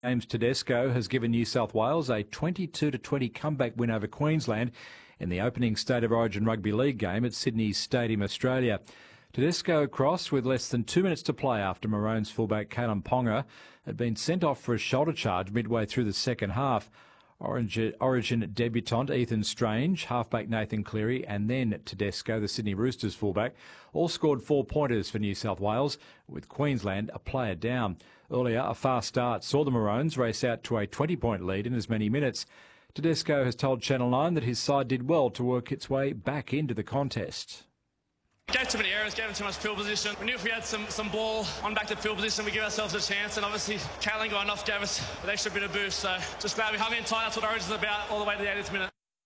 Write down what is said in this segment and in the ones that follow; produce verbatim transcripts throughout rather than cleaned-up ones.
James Tedesco has given New South Wales a twenty-two to twenty comeback win over Queensland in the opening State of Origin Rugby League game at Sydney's Stadium Australia. Tedesco crossed with less than two minutes to play after Maroons fullback Kalen Ponga had been sent off for a shoulder charge midway through the second half. Origin, Origin debutant Ethan Strange, halfback Nathan Cleary and then Tedesco, the Sydney Roosters fullback, all scored four pointers for New South Wales, with Queensland a player down. Earlier, a fast start saw the Maroons race out to a twenty-point lead in as many minutes. Tedesco has told Channel nine that his side did well to work its way back into the contest. Gave too many errors, gave him too much field position. We knew if we had some, some ball on back to field position, we give ourselves a chance. And obviously, Kalen got enough, gave us an extra bit of boost. So just glad we hung in tight. That's what Origin's about, all the way to the eightieth minute.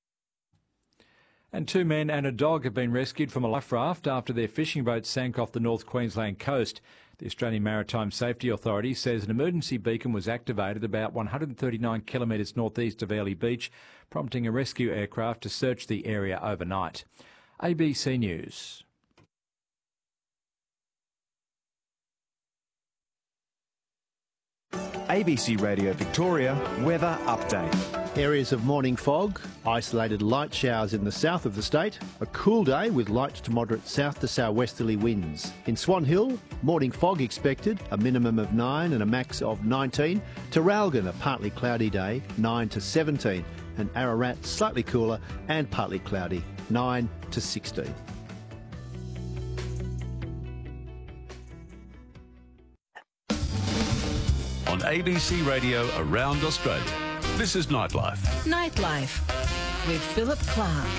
And two men and a dog have been rescued from a life raft after their fishing boat sank off the North Queensland coast. The Australian Maritime Safety Authority says an emergency beacon was activated about one hundred thirty-nine kilometres northeast of Airlie Beach, prompting a rescue aircraft to search the area overnight. A B C News. A B C Radio Victoria weather update. Areas of morning fog, isolated light showers in the south of the state, a cool day with light to moderate south to southwesterly winds. In Swan Hill, morning fog expected, a minimum of nine and a max of nineteen. Terralgan, a partly cloudy day, nine to seventeen. And Ararat, slightly cooler and partly cloudy, nine to sixteen. On A B C Radio around Australia, this is Nightlife. Nightlife with Philip Clark.